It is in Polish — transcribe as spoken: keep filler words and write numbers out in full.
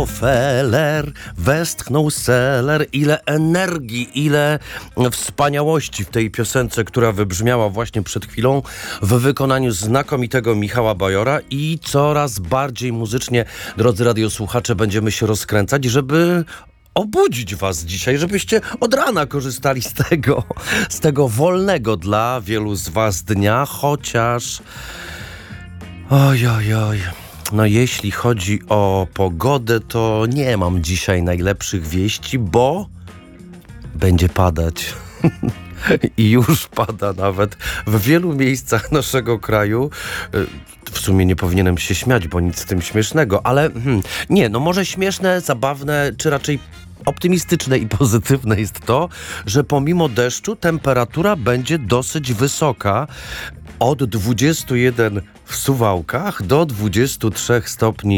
Feller, westchnął seller. Ile energii, ile wspaniałości w tej piosence, która wybrzmiała właśnie przed chwilą w wykonaniu znakomitego Michała Bajora. I coraz bardziej muzycznie, drodzy radiosłuchacze, będziemy się rozkręcać, żeby obudzić was dzisiaj, żebyście od rana korzystali z tego, z tego wolnego dla wielu z was dnia, chociaż oj, oj, oj. No jeśli chodzi o pogodę, to nie mam dzisiaj najlepszych wieści, bo będzie padać. I już pada nawet w wielu miejscach naszego kraju. W sumie nie powinienem się śmiać, bo nic z tym śmiesznego, ale hmm, nie, no może śmieszne, zabawne, czy raczej optymistyczne i pozytywne jest to, że pomimo deszczu temperatura będzie dosyć wysoka. Od dwudziestu jeden w Suwałkach do dwudziestu trzech stopni